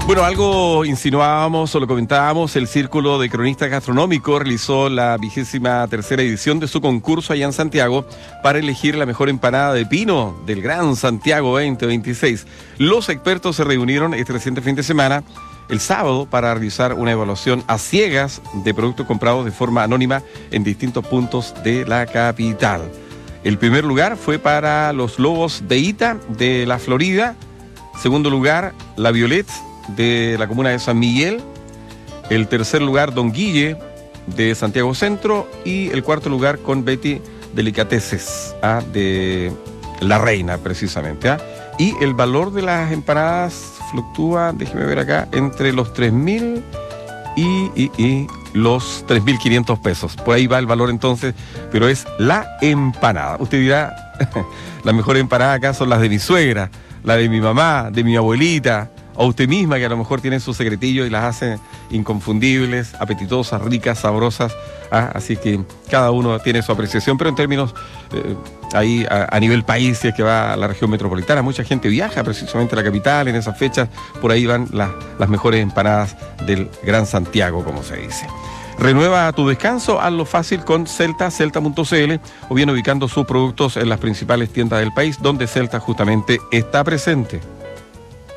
Bueno, algo insinuábamos o lo comentábamos, el Círculo de Cronistas Gastronómicos realizó la 23ª edición de su concurso allá en Santiago para elegir la mejor empanada de pino del Gran Santiago 2026. Los expertos se reunieron este reciente fin de semana, el sábado, para realizar una evaluación a ciegas de productos comprados de forma anónima en distintos puntos de la capital. El primer lugar fue para los Lobos de Ita de la Florida. Segundo lugar, La Violet de la comuna de San Miguel. El tercer lugar, Don Guille de Santiago Centro. Y el cuarto lugar con Betty Delicateces de La Reina, precisamente. Y el valor de las empanadas fluctúa, déjeme ver acá, entre los 3.000 y los 3.500 pesos. Por ahí va el valor entonces, pero es la empanada. Usted dirá, las mejores empanadas acá son las de mi suegra, la de mi mamá, de mi abuelita, o usted misma, que a lo mejor tiene su secretillo y las hace inconfundibles, apetitosas, ricas, sabrosas. Así que cada uno tiene su apreciación, pero en términos ahí a nivel país, si es que va a la región metropolitana, mucha gente viaja precisamente a la capital en esas fechas. Por ahí van las mejores empanadas del Gran Santiago, como se dice. Renueva tu descanso, hazlo fácil con Celta, celta.cl, o bien ubicando sus productos en las principales tiendas del país, donde Celta justamente está presente.